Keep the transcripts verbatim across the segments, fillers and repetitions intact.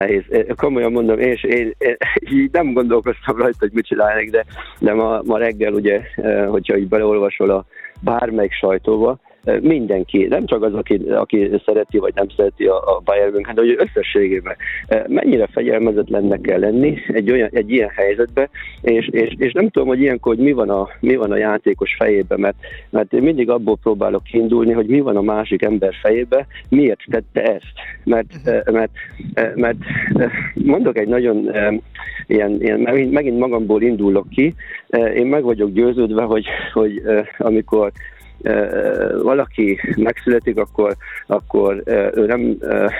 nehéz. Komolyan mondom, és én, én így nem gondolkoztam rajta, hogy mit csinálnék, de, de ma, ma reggel ugye, hogyha így beleolvasol a bármelyik sajtóba, mindenki, nem csak az, aki, aki szereti vagy nem szereti a, a Bayern München, de hogy összességében mennyire fegyelmezetlennek kell lenni egy, olyan, egy ilyen helyzetben, és, és, és nem tudom, hogy ilyenkor, hogy mi van a, mi van a játékos fejében, mert, mert én mindig abból próbálok kiindulni, hogy mi van a másik ember fejében, miért tette ezt. Mert, mert, mert mondok egy nagyon ilyen, ilyen, megint magamból indulok ki, én meg vagyok győződve, hogy, hogy amikor valaki megszületik, akkor, akkor ő nem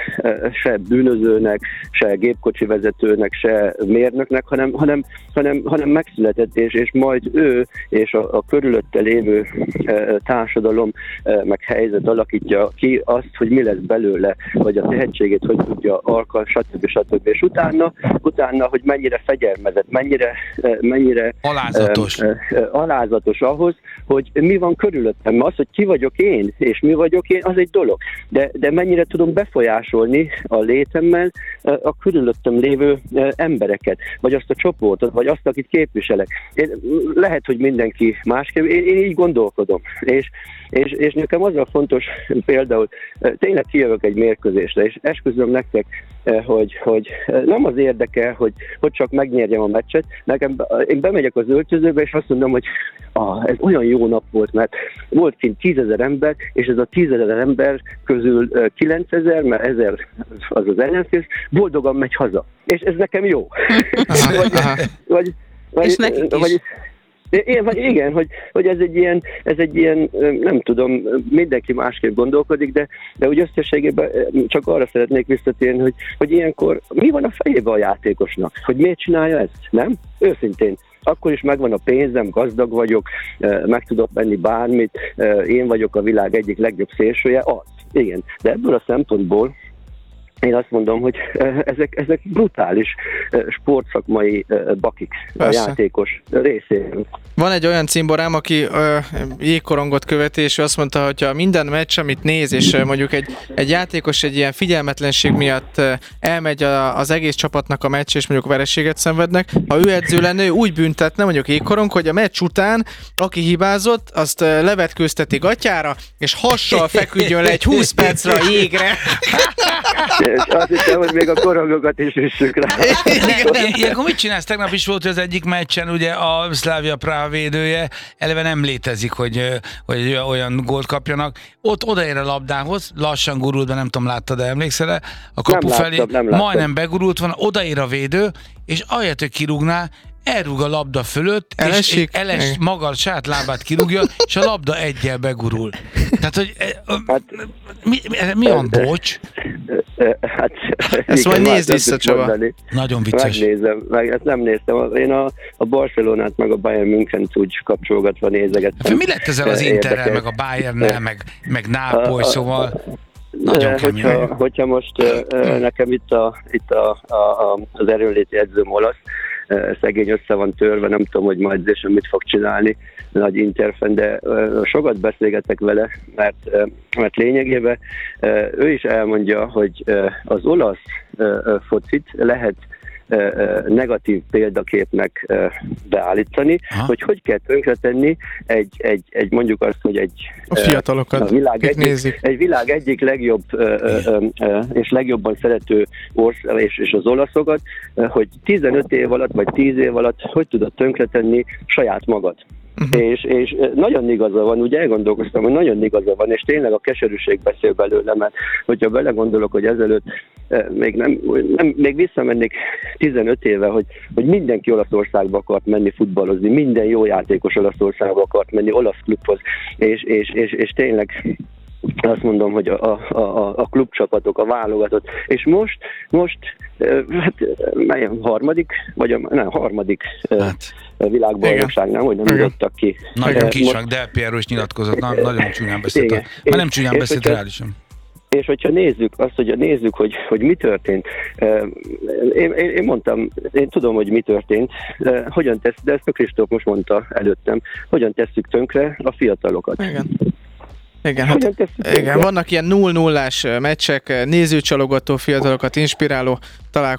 se bűnözőnek, se gépkocsi vezetőnek, se mérnöknek, hanem, hanem, hanem, hanem megszületett, és, és majd ő és a, a körülötte lévő társadalom meg helyzet alakítja ki azt, hogy mi lesz belőle, vagy a tehetségét, hogy tudja alkalmazni, stb. stb. És utána, utána, hogy mennyire fegyelmezett, mennyire, mennyire alázatos. Uh, uh, alázatos ahhoz, hogy mi van körülöttem. Az, hogy ki vagyok én, és mi vagyok én, az egy dolog. De, de mennyire tudom befolyásolni a létemmel a körülöttem lévő embereket, vagy azt a csoportot, vagy azt, akit képviselek. Én, lehet, hogy mindenki másképp, én, én így gondolkodom. És, és, és nekem az a fontos, például tényleg kijövök egy mérkőzésre, és esküszöm nektek, hogy, hogy nem az érdekel, hogy, hogy csak megnyerjem a meccset. Nekem, én bemegyek az öltözőbe, és azt mondom, hogy ah, ez olyan jó nap volt, mert volt kint tízezer ember, és ez a tízezer ember közül kilencezer, mert ezer az az ellenfél, boldogan megy haza. És ez nekem jó. vagy, vagy, vagy, és nekik is. Vagy, Én, vagy igen, hogy, hogy ez egy ilyen, ez egy ilyen, nem tudom, mindenki másképp gondolkodik, de, de úgy összességében csak arra szeretnék visszatérni, hogy, hogy ilyenkor mi van a fejében a játékosnak, hogy miért csinálja ezt, nem? Őszintén. Akkor is megvan a pénzem, gazdag vagyok, meg tudok venni bármit, én vagyok a világ egyik legjobb szélsője, az. Igen, de ebből a szempontból én azt mondom, hogy ezek, ezek brutális sportszakmai bakik Persze. a játékos részéről. Van egy olyan cimborám, aki ö, jégkorongot követi, és azt mondta, hogy ha minden meccs, amit néz, és ö, mondjuk egy, egy játékos egy ilyen figyelmetlenség miatt ö, elmegy a, az egész csapatnak a meccs, és mondjuk vereséget szenvednek, ha ő edző lenne, ő úgy büntetne, mondjuk jégkorong, hogy a meccs után, aki hibázott, azt ö, levetkőzteti gatyára, és hassal feküdjön le egy húsz percre a jégre. És azt hiszem, hogy még a korongokat is üssük rá. Ilyenkor mit csinálsz? Tegnap is volt az egyik meccsen, ugye a Slavia Praha védője, eleve nem létezik, hogy, hogy olyan gólt kapjanak. Ott odaér a labdához, lassan gurult, de nem tudom, láttad, de emlékszel-e? A kapu nem felé láttam, nem majdnem begurult van, odaér a védő, és ahelyett, hogy kirúgná, elrúg a labda fölött, Elesik. és eles maga saját lábát kirúgja, és a labda egyel begurul. Tehát, hogy hát, mi, mi van, bocs? Hát, ezt majd nézd vissza, Csaba. Nagyon vicces. Megnézem, meg, ezt nem néztem. Én a, a Barcelonát meg a Bayern München-t úgy kapcsolgatva nézegettem. Mi lett ezzel az Interrel, meg a Bayernnel, meg, meg Nápoly, szóval nagyon kemény. Hogyha, hogyha most nekem itt, a, itt a, a, az erőnléti edzőm olasz, szegény össze van törve, nem tudom, hogy majd edzésen mit fog csinálni, nagy Interfen, de sokat beszélgetek vele, mert, mert lényegében ő is elmondja, hogy az olasz focit lehet negatív példaképnek beállítani, Aha. hogy hogy kell tönkretenni egy, egy, egy, mondjuk azt, hogy egy a fiatalokat, a világ egyik, egy világ egyik legjobb és legjobban szerető ország, és, és az olaszokat, hogy tizenöt év alatt, vagy tíz év alatt hogy tudod tönkretenni saját magad. Uh-huh. És, és nagyon igaza van, úgy elgondolkoztam, hogy nagyon igaza van, és tényleg a keserűség beszél belőle, mert hogyha belegondolok, hogy ezelőtt még, nem, nem, még visszamennék tizenöt éve, hogy, hogy mindenki Olaszországba akart menni futballozni, minden jó játékos Olaszországba akart menni, olasz klubhoz, és, és, és, és tényleg azt mondom, hogy a, a, a, a klubcsapatok, a válogatott, és most, most hát melyen harmadik, vagy a nem, harmadik hát, világbajnokságnál, hogy nem jutottak ki. Nagyon kis van, Del Piero is nyilatkozott, na, nagyon csúnyán beszélt. Már nem csúnyán beszélt, reálisan. És hogyha nézzük azt, hogy nézzük, hogy, hogy mi történt, én, én, én mondtam, én tudom, hogy mi történt, hogyan tesz, de ezt a Kristóf most mondta előttem, hogyan tesszük tönkre a fiatalokat. Igen. Igen, hát, igen vannak ilyen nulla nullás meccsek, nézőcsalogató, fiatalokat inspiráló találkozók.